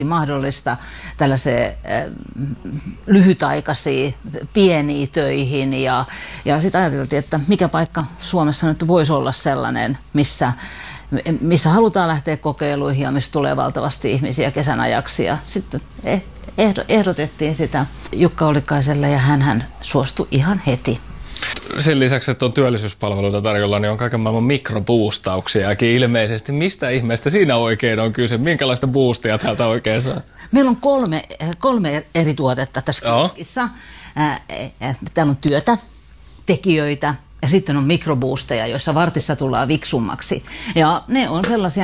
mahdollista tällaiseen lyhytaikaisiin pieniin töihin ja sitten ajateltiin, että mikä paikka Suomessa nyt voisi olla sellainen, missä halutaan lähteä kokeiluihin ja missä tulee valtavasti ihmisiä kesän ajaksi. Ja sitten ehdotettiin sitä Jukka Ollikaiselle ja hän suostui ihan heti. Sen lisäksi, että on työllisyyspalveluita tarjolla, niin on kaiken maailman mikroboostauksiakin ilmeisesti. Mistä ihmeestä siinä oikein on kyse? Minkälaista boostia täältä oikein saa? Meillä on kolme eri tuotetta tässä kioskissa. Täällä on työtä, tekijöitä ja sitten on mikroboosteja, joissa vartissa tullaan viksummaksi. Ja ne on sellaisia,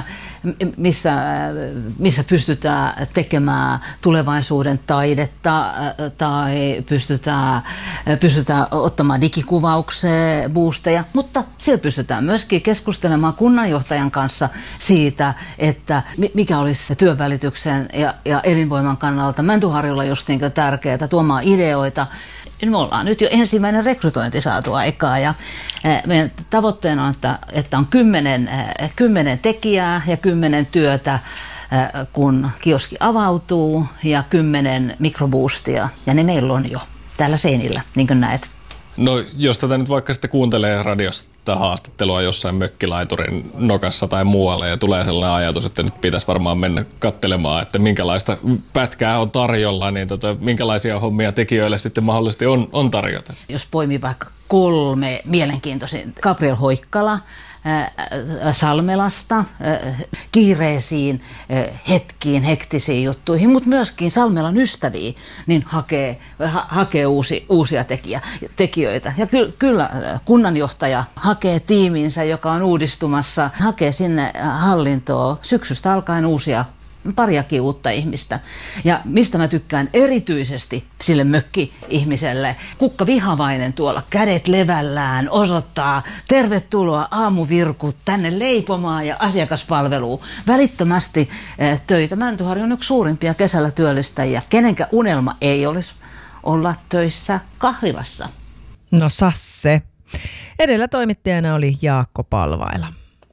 missä pystytään tekemään tulevaisuuden taidetta tai pystytään ottamaan digikuvaukseen boosteja, mutta siellä pystytään myöskin keskustelemaan kunnanjohtajan kanssa siitä, että mikä olisi työnvälityksen ja elinvoiman kannalta Mäntyharjulla just niin tärkeää, tuomaan ideoita. Me ollaan nyt jo ensimmäinen rekrytointi saatu aikaa ja meidän tavoitteena on, että on 10 tekijää ja 10 työtä, kun kioski avautuu ja 10 mikroboostia ja ne meillä on jo täällä seinillä, niin kuin näet. No jos tätä nyt vaikka sitten kuuntelee radiosta haastattelua jossain mökkilaiturin nokassa tai muualla ja tulee sellainen ajatus, että nyt pitäisi varmaan mennä katselemaan, että minkälaista pätkää on tarjolla, niin minkälaisia hommia tekijöille sitten mahdollisesti on tarjota. Jos poimii vaikka 3 mielenkiintoisia, Gabriel Hoikkala Salmelasta kiireisiin hetkiin, hektisiin juttuihin, mutta myöskin Salmelan ystäviä, niin hakee uusia tekijöitä. Ja kyllä kunnanjohtaja hakee tiiminsä, joka on uudistumassa, hakee sinne hallintoon syksystä alkaen pariakin uutta ihmistä. Ja mistä mä tykkään erityisesti sille mökki-ihmiselle, Kukka Vihavainen tuolla kädet levällään osoittaa tervetuloa aamuvirkut tänne leipomaan ja asiakaspalveluun. Välittömästi töitä. Mäntyharju on yksi suurimpia kesällä työllistäjiä. Kenenkä unelma ei olisi olla töissä kahvilassa? No Sasse. Edellä toimittajana oli Jaakko Palvaila.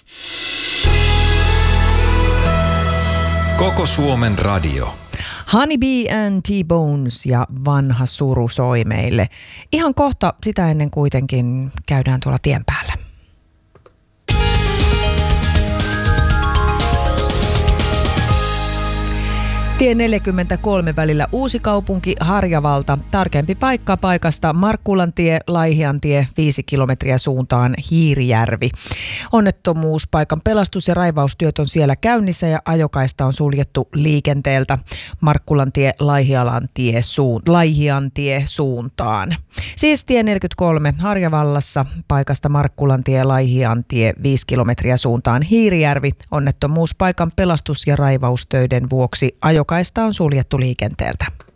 Koko Suomen radio. Honeybee and T-Bones ja Vanha suru soi meille. Ihan kohta sitä ennen kuitenkin käydään tuolla tien päällä. Tie 43 välillä Uusikaupunki Harjavalta. Tarkempi paikka paikasta Markkulantie, Laihiantie 5 kilometriä suuntaan Hiirijärvi. Onnettomuuspaikan pelastus- ja raivaustyöt on siellä käynnissä ja ajokaista on suljettu liikenteeltä Markkulantie, Laihiantie suuntaan. Siis tie 43 Harjavallassa paikasta Markkulantie, Laihiantie 5 kilometriä suuntaan Hiirijärvi. Onnettomuuspaikan pelastus- ja raivaustöiden vuoksi ajokaista on suljettu liikenteeltä.